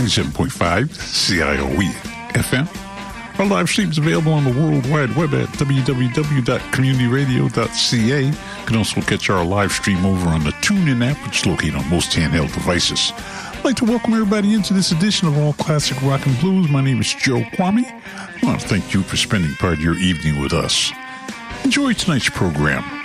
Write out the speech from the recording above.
97.5 CIOE FM. Our live stream is available on the World Wide Web at www.communityradio.ca. You can also catch our live stream over on the TuneIn app, which is located on most handheld devices. I'd like to welcome everybody into this edition of All Classic Rock and Blues. My name is Joe Kwame. I want to thank you for spending part of your evening with us. Enjoy tonight's program.